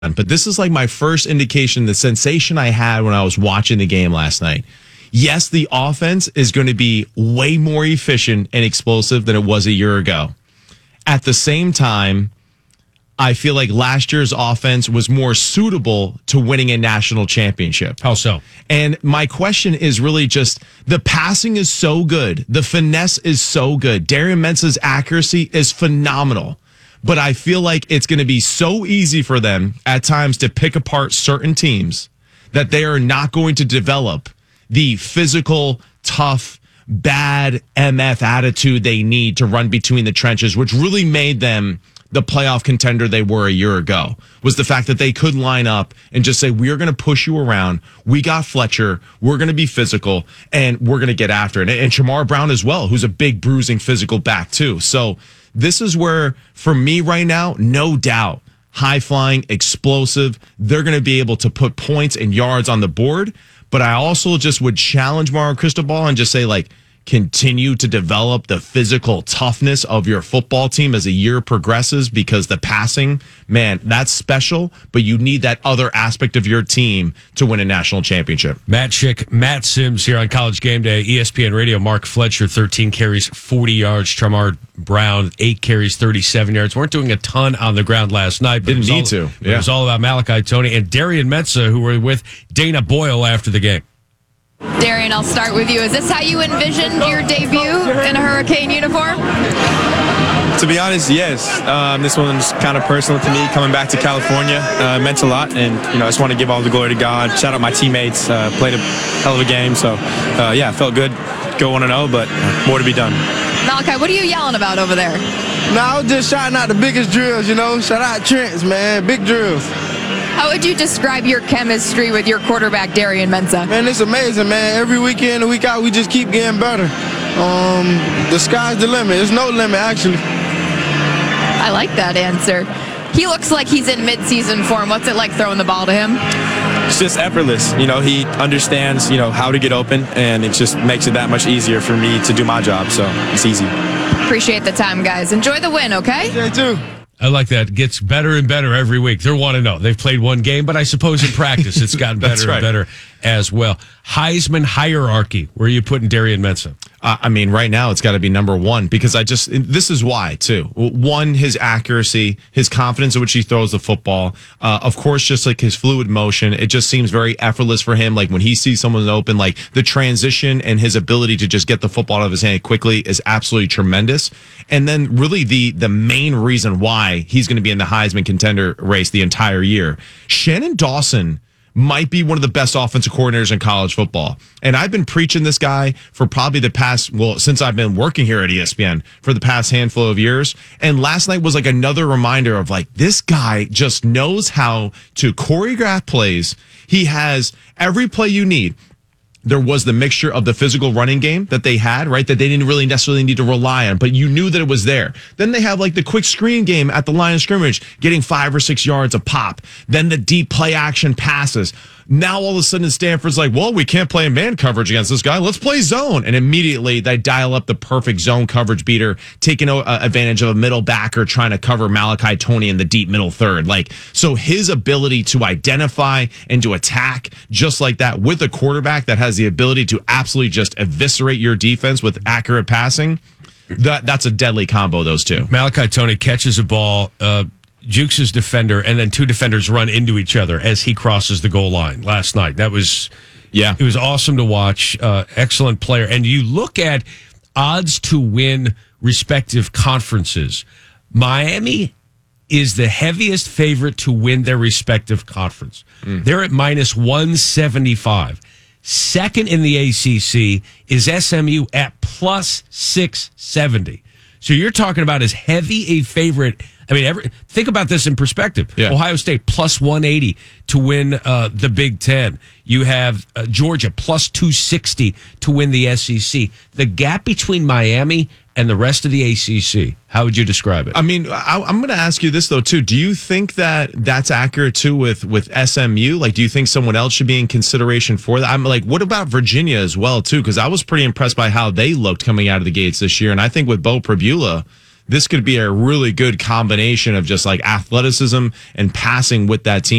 but this is like my first indication, the sensation I had when I was watching the game last night. Yes, the offense is going to be way more efficient and explosive than it was a year ago. At the same time, I feel like last year's offense was more suitable to winning a national championship. How so? And my question is really just, the passing is so good. The finesse is so good. Darian Mensah's accuracy is phenomenal. But I feel like it's going to be so easy for them at times to pick apart certain teams that they are not going to develop the physical, tough, bad MF attitude they need to run between the trenches, which really made them the playoff contender they were a year ago, was the fact that they could line up and just say, we're going to push you around. We got Fletcher. We're going to be physical, and we're going to get after it. And Shamar Brown as well, who's a big bruising physical back too. So this is where, for me right now, no doubt, high-flying, explosive, they're going to be able to put points and yards on the board. But I also just would challenge Mario Cristobal and just say, like, continue to develop the physical toughness of your football team as the year progresses, because the passing, man, that's special, but you need that other aspect of your team to win a national championship. Matt Schick, Matt Sims here on College Game Day, ESPN Radio. Mark Fletcher, 13 carries, 40 yards. Shamar Brown, 8 carries, 37 yards. Weren't doing a ton on the ground last night. But Didn't need to. It was all about Malachi Toney and Darian Mensah, who were with Dana Boyle after the game. Darian, I'll start with you. Is this how you envisioned your debut in a Hurricane uniform? To be honest, yes. This one's kind of personal to me. Coming back to California meant a lot, and I just want to give all the glory to God. Shout out my teammates. Played a hell of a game, so yeah, felt good. Go 1-0, but more to be done. Malachi, what are you yelling about over there? No, I was just shouting out the biggest drills. Shout out Trent's, man, big drills. How would you describe your chemistry with your quarterback, Darian Mensah? Man, it's amazing, man. Every week in and week out, we just keep getting better. The sky's the limit. There's no limit, actually. I like that answer. He looks like he's in midseason form. What's it like throwing the ball to him? It's just effortless. He understands, how to get open, and it just makes it that much easier for me to do my job. So it's easy. Appreciate the time, guys. Enjoy the win, okay? Yeah, too. I like that. It gets better and better every week. They're 1-0. They've played one game, but I suppose in practice it's gotten better and better as well. Heisman hierarchy, where are you putting Darian Mensah? Right now it's got to be number one, because this is why too. One, his accuracy, his confidence in which he throws the football. Of course, just like his fluid motion, it just seems very effortless for him. Like when he sees someone open, like the transition and his ability to just get the football out of his hand quickly is absolutely tremendous. And then really the main reason why he's going to be in the Heisman contender race the entire year, Shannon Dawson might be one of the best offensive coordinators in college football. And I've been preaching this guy for probably since I've been working here at ESPN for the past handful of years. And last night was like another reminder of like, this guy just knows how to choreograph plays. He has every play you need. There was the mixture of the physical running game that they had, right? That they didn't really necessarily need to rely on, but you knew that it was there. Then they have like the quick screen game at the line of scrimmage, getting 5 or 6 yards a pop. Then the deep play action passes. Now all of a sudden Stanford's like, well, we can't play in man coverage against this guy. Let's play zone. And immediately they dial up the perfect zone coverage beater, taking advantage of a middle backer trying to cover Malachi Toney in the deep middle third. So his ability to identify and to attack just like that with a quarterback that has the ability to absolutely just eviscerate your defense with accurate passing, that's a deadly combo, those two. Malachi Toney catches a ball, jukes his defender, and then 2 defenders run into each other as he crosses the goal line last night. It was awesome to watch. Excellent player. And you look at odds to win respective conferences. Miami is the heaviest favorite to win their respective conference. They're at minus 175. Second in the ACC is SMU at plus 670. So you're talking about as heavy a favorite. Think about this in perspective. Yeah. Ohio State plus 180 to win the Big Ten. You have Georgia plus 260 to win the SEC. The gap between Miami and the rest of the ACC, how would you describe it? I'm going to ask you this, though, too. Do you think that that's accurate, too, with SMU? Do you think someone else should be in consideration for that? What about Virginia as well, too? Because I was pretty impressed by how they looked coming out of the gates this year. And I think with Bo Prabula, this could be a really good combination of just like athleticism and passing with that team.